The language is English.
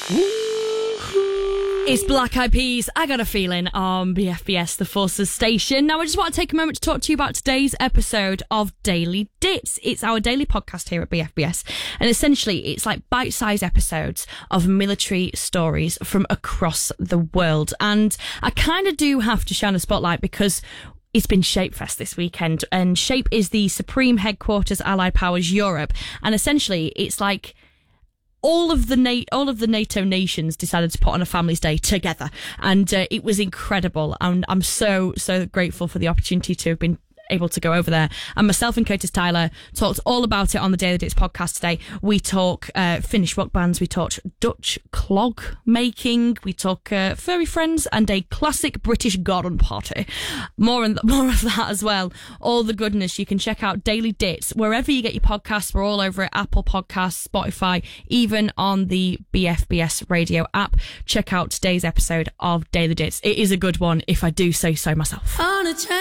It's Black Eyed Peas, I Got a Feeling, on BFBS, the Forces station. Now, I just want to take a moment to talk to you about today's episode of Daily Dits. It's our daily podcast here at BFBS. And essentially, it's like bite-sized episodes of military stories from across the world. And I kind of do have to shine a spotlight because it's been Shapefest this weekend. And Shape is the supreme headquarters Allied Powers Europe. And essentially, it's like all of the NATO nations decided to put on a Families Day together, and it was incredible. And I'm so grateful for the opportunity to have been able to go over there. And myself and Curtis Tyler talked all about it on the Daily Dits podcast today. We talk Finnish rock bands, we talked Dutch clog making, we talk furry friends, and a classic British garden party. More of that as well. All the goodness. You can check out Daily Dits wherever you get your podcasts. We're all over it: Apple Podcasts, Spotify, even on the BFBS radio app. Check out today's episode of Daily Dits. It is a good one, if I do say so myself.